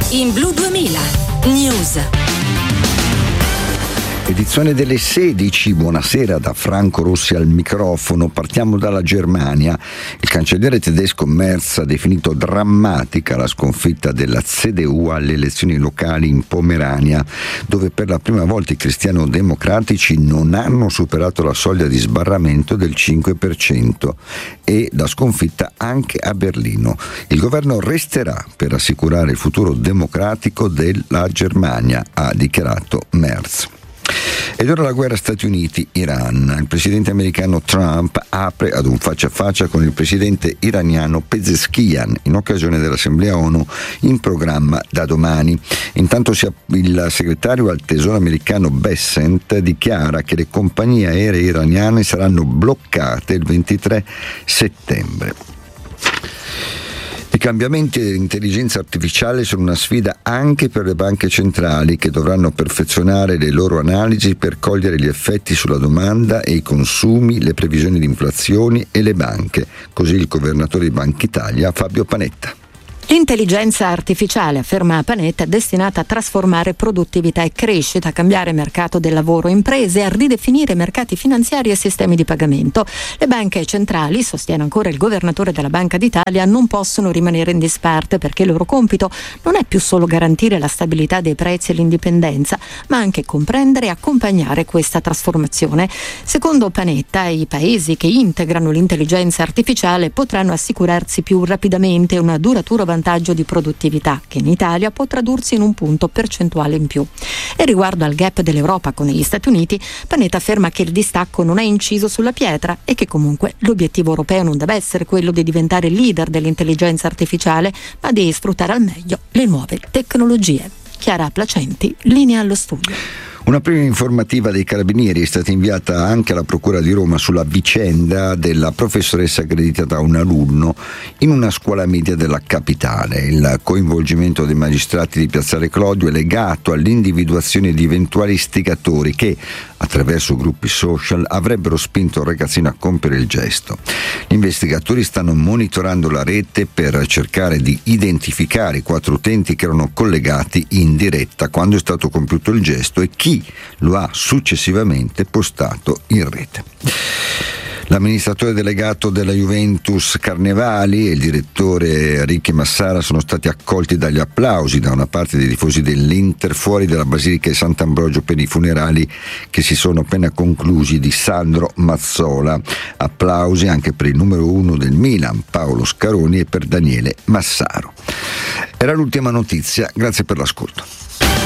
In Blu 2000 News. Edizione delle 16, buonasera da Franco Rossi al microfono. Partiamo dalla Germania. Il cancelliere tedesco Merz ha definito drammatica la sconfitta della CDU alle elezioni locali in Pomerania, dove per la prima volta i cristiano-democratici non hanno superato la soglia di sbarramento del 5%, e la sconfitta anche a Berlino. Il governo resterà per assicurare il futuro democratico della Germania, ha dichiarato Merz. Ed ora la guerra Stati Uniti-Iran. Il presidente americano Trump apre ad un faccia a faccia con il presidente iraniano Pezeshkian in occasione dell'Assemblea ONU in programma da domani. Intanto il segretario al tesoro americano Bessent dichiara che le compagnie aeree iraniane saranno bloccate il 23 settembre. I cambiamenti dell'intelligenza artificiale sono una sfida anche per le banche centrali, che dovranno perfezionare le loro analisi per cogliere gli effetti sulla domanda e i consumi, le previsioni di inflazione e le banche. Così il governatore di Banca Italia, Fabio Panetta. L'intelligenza artificiale, afferma Panetta, è destinata a trasformare produttività e crescita, a cambiare mercato del lavoro, imprese, a ridefinire mercati finanziari e sistemi di pagamento. Le banche centrali, sostiene ancora il governatore della Banca d'Italia, non possono rimanere in disparte, perché il loro compito non è più solo garantire la stabilità dei prezzi e l'indipendenza, ma anche comprendere e accompagnare questa trasformazione. Secondo Panetta, i paesi che integrano l'intelligenza artificiale potranno assicurarsi più rapidamente una duratura vantaggio di produttività, che in Italia può tradursi in un punto percentuale in più. E riguardo al gap dell'Europa con gli Stati Uniti, Panetta afferma che il distacco non è inciso sulla pietra e che comunque l'obiettivo europeo non deve essere quello di diventare leader dell'intelligenza artificiale, ma di sfruttare al meglio le nuove tecnologie. Chiara Placenti, linea allo studio. Una prima informativa dei Carabinieri è stata inviata anche alla Procura di Roma sulla vicenda della professoressa aggredita da un alunno in una scuola media della capitale. Il coinvolgimento dei magistrati di Piazzale Clodio è legato all'individuazione di eventuali istigatori che, attraverso gruppi social, avrebbero spinto il ragazzino a compiere il gesto. Gli investigatori stanno monitorando la rete per cercare di identificare i 4 utenti che erano collegati in diretta quando è stato compiuto il gesto e chi lo ha successivamente postato in rete. L'amministratore delegato della Juventus Carnevali e il direttore Ricky Massara sono stati accolti dagli applausi da una parte dei tifosi dell'Inter fuori dalla Basilica di Sant'Ambrogio per i funerali che si sono appena conclusi di Sandro Mazzola. Applausi anche per il numero 1 del Milan, Paolo Scaroni, e per Daniele Massaro. Era l'ultima notizia, grazie per l'ascolto.